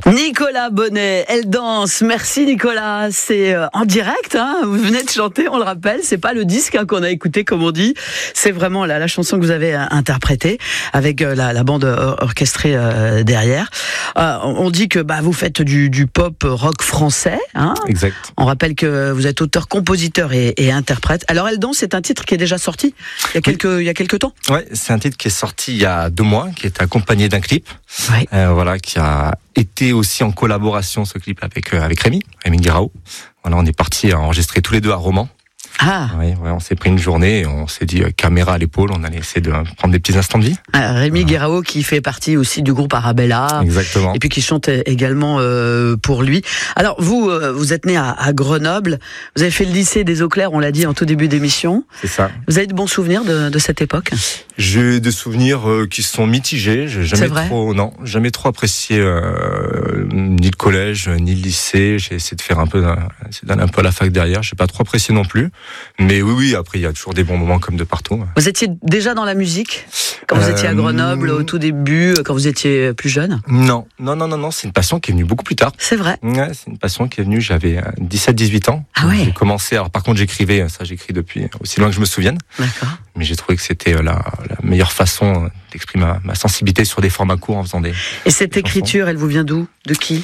Nicolas Bonnet, elle danse. Merci Nicolas. C'est en direct, hein. Vous venez de chanter, on le rappelle. C'est pas le disque qu'on a écouté, comme on dit. C'est vraiment la chanson que vous avez interprétée avec la bande orchestrée derrière. On dit que vous faites du pop rock français, hein. Exact. On rappelle que vous êtes auteur, compositeur et interprète. Alors elle danse, c'est un titre qui est déjà sorti il y a quelques temps. Ouais, c'est un titre qui est sorti il y a 2 mois, qui est accompagné d'un clip. Ouais. Qui a été aussi en collaboration, ce clip, avec Rémi Guirao. Voilà, on est partis enregistrer tous les deux à Romans. Ah. Ouais, on s'est pris une journée et on s'est dit caméra à l'épaule, on allait essayer de prendre des petits instants de vie. Rémi Guirao qui fait partie aussi du groupe Arabella. Exactement. Et puis qui chante également pour lui. Alors vous êtes né à Grenoble, vous avez fait le lycée des Eaux Claires, on l'a dit en tout début d'émission. C'est ça. Vous avez de bons souvenirs de cette époque? J'ai des souvenirs qui sont mitigés. J'ai jamais trop apprécié ni le collège ni le lycée. J'ai essayé de faire d'aller un peu à la fac derrière. J'ai pas trop apprécié non plus. Mais oui, après il y a toujours des bons moments comme de partout. Vous étiez déjà dans la musique quand vous étiez à Grenoble au tout début, quand vous étiez plus jeune? Non, c'est une passion qui est venue beaucoup plus tard. C'est vrai. Ouais, c'est une passion qui est venue, j'avais 17-18 ans. Ah ouais. J'ai commencé, alors par contre j'écris depuis aussi loin que je me souvienne. D'accord. Mais j'ai trouvé que c'était la meilleure façon d'exprimer ma sensibilité sur des formats courts en faisant des... Et cette écriture, elle vous vient d'où? De qui?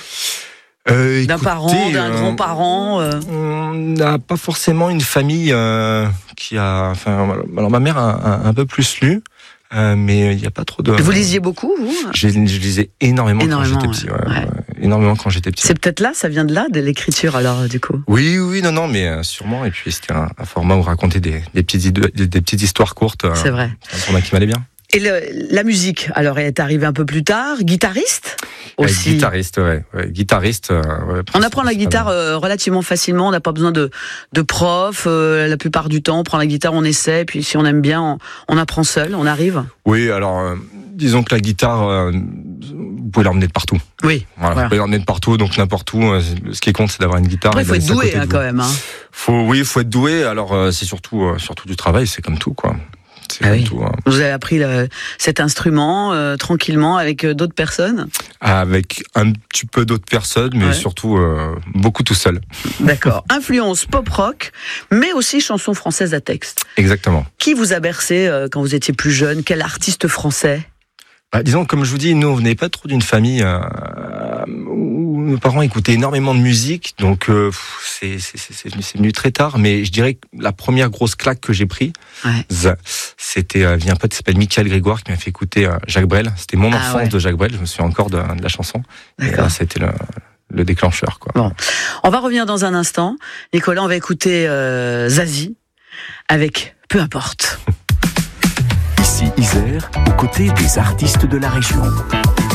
D'un parent, d'un grand-parent On n'a pas forcément une famille qui a... alors ma mère a un peu plus lu, mais il n'y a pas trop de... Vous lisiez beaucoup, vous? Je lisais énormément quand j'étais petit. Ouais. Énormément quand j'étais petit. C'est peut-être là, ça vient de là, de l'écriture alors, du coup? Oui, non, mais sûrement. Et puis c'était un format où raconter des petites histoires courtes. C'est vrai. C'est un format qui m'allait bien. Et la musique, alors, elle est arrivée un peu plus tard. Guitariste aussi. Guitariste, ouais. Guitariste. On apprend la guitare relativement facilement. On n'a pas besoin de prof. La plupart du temps, on prend la guitare, on essaie. Puis si on aime bien, on apprend seul. On arrive. Oui, alors disons que la guitare, vous pouvez l'emmener de partout. Oui. Voilà. Vous pouvez l'emmener de partout, donc n'importe où. Ce qui compte, c'est d'avoir une guitare. Après, il faut être doué quand même. Hein. Faut être doué. Alors c'est surtout du travail. C'est comme tout, quoi. Tout, hein. Vous avez appris cet instrument tranquillement avec d'autres personnes? Avec un petit peu d'autres personnes, mais surtout beaucoup tout seul. D'accord. Influence pop-rock, mais aussi chansons françaises à texte. Exactement. Qui vous a bercé quand vous étiez plus jeune? Quel artiste français? Disons, comme je vous dis, nous on venait pas trop d'une famille où nos parents écoutaient énormément de musique, donc c'est venu très tard. Mais je dirais que la première grosse claque que j'ai pris, c'était via un pote qui s'appelle Michael Grégoire qui m'a fait écouter Jacques Brel. C'était mon enfance de Jacques Brel. Je me souviens encore de la chanson. Et là, c'était le déclencheur, quoi. Bon, on va revenir dans un instant. Nicolas, on va écouter Zazie avec Peu importe. Ici Isère, aux côtés des artistes de la région.